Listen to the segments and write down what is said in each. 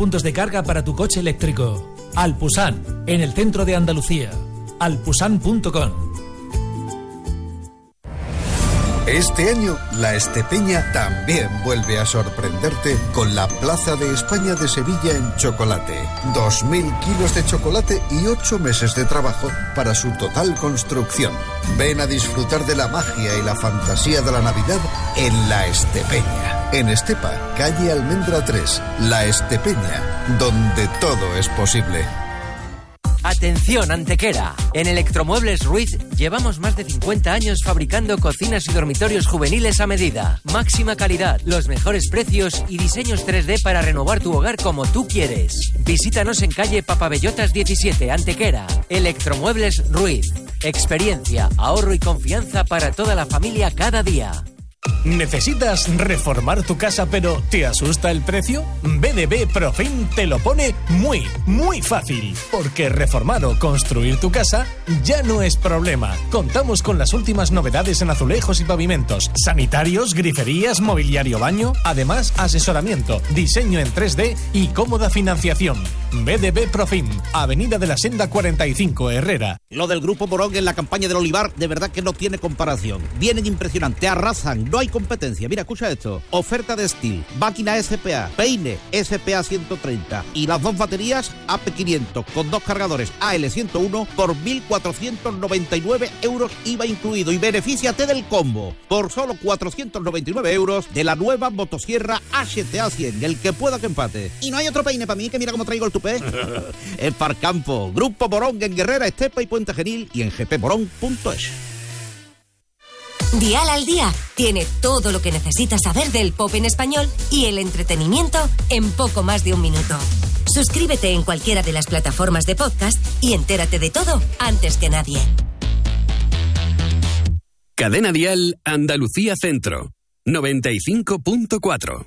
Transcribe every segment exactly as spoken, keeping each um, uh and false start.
puntos de carga para tu coche eléctrico. Alpusan, en el centro de Andalucía. alpusan punto com. Este año, la Estepeña también vuelve a sorprenderte con la Plaza de España de Sevilla en chocolate. Dos mil kilos de chocolate y ocho meses de trabajo para su total construcción. Ven a disfrutar de la magia y la fantasía de la Navidad en la Estepeña. En Estepa, calle Almendra tres, la Estepeña, donde todo es posible. Atención, Antequera. En Electromuebles Ruiz llevamos más de cincuenta años fabricando cocinas y dormitorios juveniles a medida. Máxima calidad, los mejores precios y diseños tres D para renovar tu hogar como tú quieres. Visítanos en calle Papabellotas diecisiete, Antequera. Electromuebles Ruiz. Experiencia, ahorro y confianza para toda la familia cada día. ¿Necesitas reformar tu casa pero te asusta el precio? B D B Profim te lo pone muy, muy fácil. Porque reformar o construir tu casa ya no es problema. Contamos con las últimas novedades en azulejos y pavimentos, sanitarios, griferías, mobiliario baño, además asesoramiento, diseño en tres D y cómoda financiación. B D B Profim, Avenida de la Senda cuarenta y cinco, Herrera. Lo del Grupo Morón en la campaña del olivar de verdad que no tiene comparación. Vienen impresionantes, arrasan, no hay competencia. Mira, escucha esto. Oferta de Steel, máquina S P A, peine S P A ciento treinta y las dos baterías A P quinientos con dos cargadores A L ciento uno por mil cuatrocientos noventa y nueve euros I V A incluido. Y benefíciate del combo por solo cuatrocientos noventa y nueve euros de la nueva motosierra H T A cien, el que pueda que empate. Y no hay otro peine para mí, que mira cómo traigo el tupé. Es Parcampo, Grupo Morón en Guerrera, Estepa y Puente Genil y en g p morón punto es. Dial al Día tiene todo lo que necesitas saber del pop en español y el entretenimiento en poco más de un minuto. Suscríbete en cualquiera de las plataformas de podcast y entérate de todo antes que nadie. Cadena Dial Andalucía Centro, noventa y cinco punto cuatro.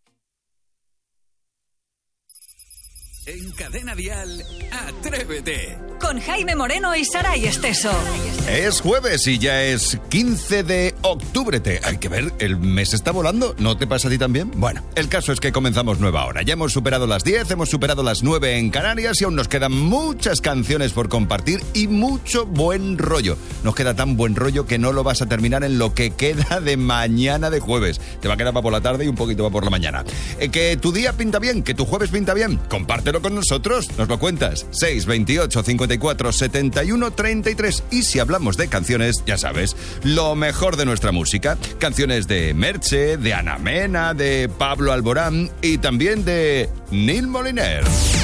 En Cadena Dial, Atrévete. Con Jaime Moreno y Saray Esteso. Es jueves y ya es quince de octubre. Hay que ver, el mes está volando. ¿No te pasa a ti también? Bueno, el caso es que comenzamos nueva hora. Ya hemos superado las diez, hemos superado las nueve en Canarias y aún nos quedan muchas canciones por compartir y mucho buen rollo. Nos queda tan buen rollo que no lo vas a terminar en lo que queda de mañana de jueves. Te va a quedar para por la tarde y un poquito para por la mañana. Eh, que tu día pinta bien, que tu jueves pinta bien. Compártelo con nosotros, nos lo cuentas. seis veintiocho cincuenta y cuatro setenta y uno treinta y tres. Y si hablamos de canciones, ya sabes, lo mejor de nuestra música. Canciones de Merche, de Ana Mena, de Pablo Alborán y también de Neil Moliner.